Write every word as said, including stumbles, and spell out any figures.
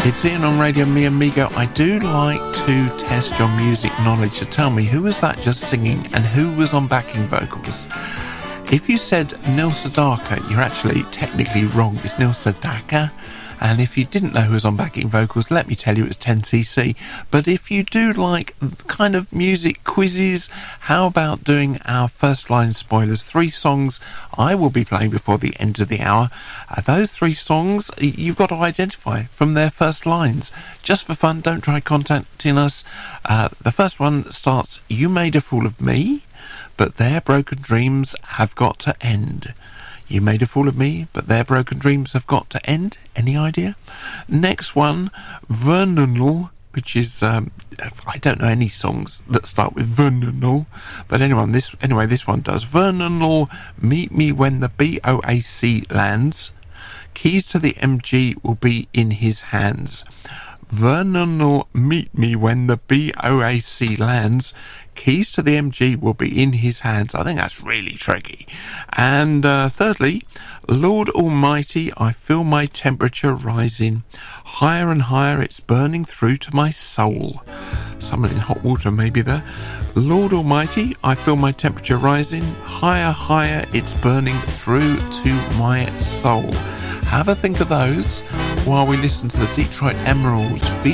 It's Ian on Radio Me Amigo. I do like to test your music knowledge. So tell me, who was that just singing and who was on backing vocals? If you said Neil Sedaka, you're actually technically wrong. It's Neil Sedaka. And if you didn't know who was on backing vocals, let me tell you it's ten C C. But if you do like kind of music quizzes, how about doing our first line spoilers? Three songs I will be playing before the end of the hour. Uh, those three songs you've got to identify from their first lines. Just for fun, don't try contacting us. Uh, the first one starts, "You made a fool of me, but their broken dreams have got to end." You made a fool of me, but their broken dreams have got to end. Any idea? Next one, Vernal, which is, um, I don't know any songs that start with Vernal, but anyway, this, anyway, this one does. Vernal, meet me when the B O A C lands. Keys to the M G will be in his hands. Vernal, meet me when the B O A C lands. Keys to the M G will be in his hands. I think that's really tricky. And uh, thirdly, Lord Almighty, I feel my temperature rising. Higher and higher, it's burning through to my soul. Someone in hot water maybe there. Lord Almighty, I feel my temperature rising. Higher, higher, it's burning through to my soul. Have a think of those while we listen to the Detroit Emeralds featuring